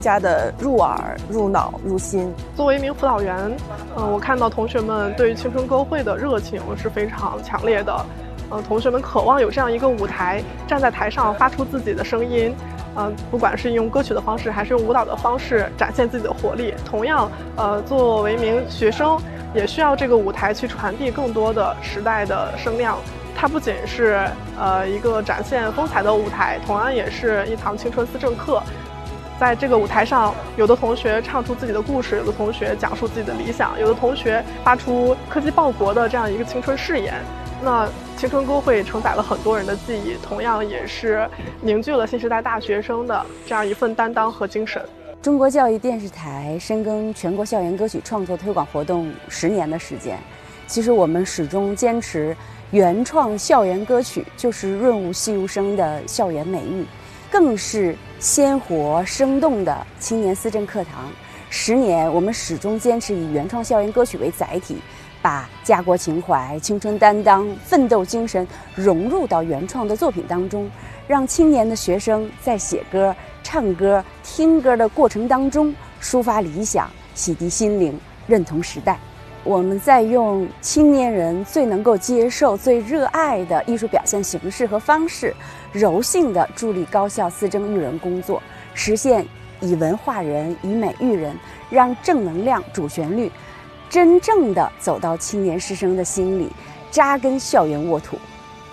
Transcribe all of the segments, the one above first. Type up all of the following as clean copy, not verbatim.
加的入耳、入脑、入心。 作为一名辅导员，我看到同学们对于青春歌会的热情是非常强烈的。同学们渴望有这样一个舞台，站在台上发出自己的声音，不管是用歌曲的方式，还是用舞蹈的方式展现自己的活力。同样，作为一名学生，也需要这个舞台去传递更多的时代的声量。它不仅是一个展现风采的舞台，同样也是一堂青春思政课。在这个舞台上，有的同学唱出自己的故事，有的同学讲述自己的理想，有的同学发出科技报国的这样一个青春誓言。那青春歌会承载了很多人的记忆，同样也是凝聚了新时代大学生的这样一份担当和精神。 中国教育电视台深耕全国校园歌曲创作推广活动10年的时间，其实我们始终坚持原创校园歌曲就是润物细无声的校园美育，更是鲜活生动的青年思政课堂。10年，我们始终坚持以原创校园歌曲为载体，把家国情怀、青春担当、奋斗精神融入到原创的作品当中，让青年的学生在写歌、唱歌、听歌的过程当中抒发理想、洗涤心灵、认同时代。我们在用青年人最能够接受、最热爱的艺术表现形式和方式，柔性地助力高校思政育人工作，实现以文化人、以美育人，让正能量主旋律真正地走到青年师生的心里，扎根校园沃土。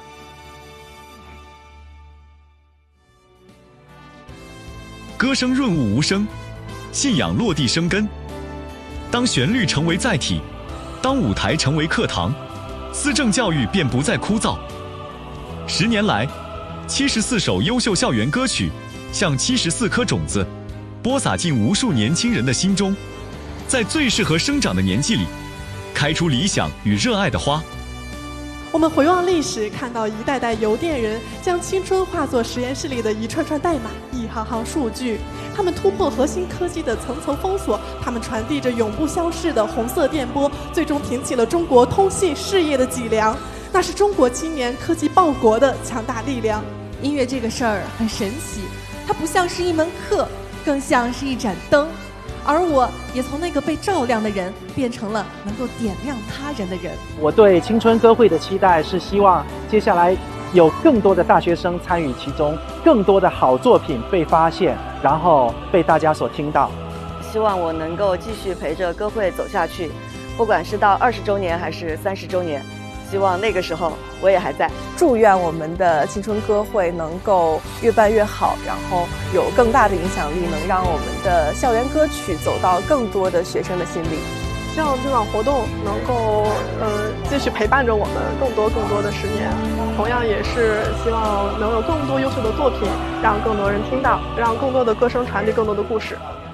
歌声润物无声，信仰落地生根。当旋律成为载体，当舞台成为课堂，思政教育便不再枯燥。10年来，74首优秀校园歌曲，像74颗种子，播撒进无数年轻人的心中，在最适合生长的年纪里，开出理想与热爱的花。 我们回望历史，看到一代代邮电人将青春化作实验室里的一串串代码、一行行数据。他们突破核心科技的层层封锁，他们传递着永不消逝的红色电波，最终挺起了中国通信事业的脊梁。那是中国青年科技报国的强大力量。 音乐这个事儿很神奇，它不像是一门课，更像是一盏灯。而我也从那个被照亮的人，变成了能够点亮他人的人。 我对青春歌会的期待是希望接下来有更多的大学生参与其中，更多的好作品被发现，然后被大家所听到。 希望我能够继续陪着歌会走下去，不管是到20周年还是30周年，希望那个时候我也还在。 祝愿我们的青春歌会能够越办越好，然后有更大的影响力，能让我们的校园歌曲走到更多的学生的心里。 希望这场活动能够继续陪伴着我们更多的10年，同样也是希望能有更多优秀的作品，让更多人听到，让更多的歌声传递更多的故事。